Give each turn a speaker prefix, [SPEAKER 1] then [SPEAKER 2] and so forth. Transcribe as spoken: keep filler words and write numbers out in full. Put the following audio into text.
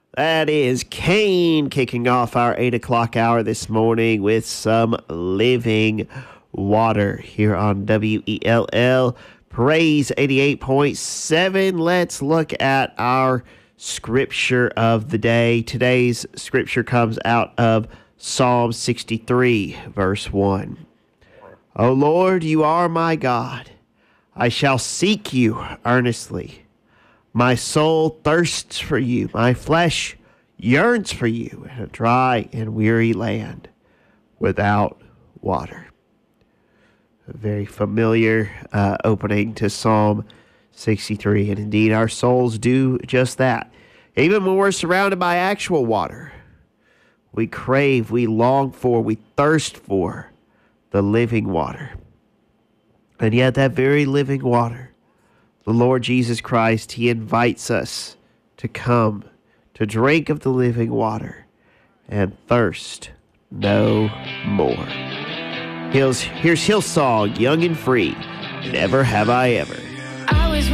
[SPEAKER 1] That is Kane kicking off our eight o'clock hour this morning with some living water here on W E L L. Praise eighty-eight point seven. Let's look at our scripture of the day. Today's scripture comes out of Psalm sixty-three, verse one. O Lord, you are my God. I shall seek you earnestly. My soul thirsts for you. My flesh yearns for you in a dry and weary land without water. A very familiar uh, opening to Psalm sixty-three. And indeed, our souls do just that. Even when we're surrounded by actual water, we crave, we long for, we thirst for the living water. And yet that very living water, the Lord Jesus Christ, he invites us to come, to drink of the living water, and thirst no more. Here's, here's Hillsong, Young and Free, Never Have I Ever.